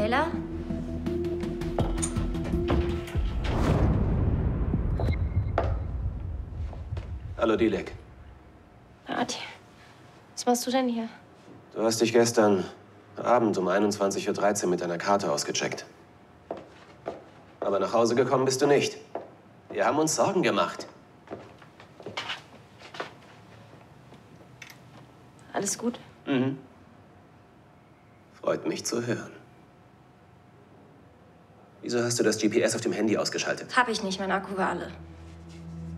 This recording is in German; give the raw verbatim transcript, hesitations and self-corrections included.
Leila? Hallo, Dilek. Adi, was machst du denn hier? Du hast dich gestern Abend um einundzwanzig Uhr dreizehn mit deiner Karte ausgecheckt. Aber nach Hause gekommen bist du nicht. Wir haben uns Sorgen gemacht. Alles gut? Mhm. Freut mich zu hören. Wieso hast du das G P S auf dem Handy ausgeschaltet? Hab ich nicht, mein Akku war alle.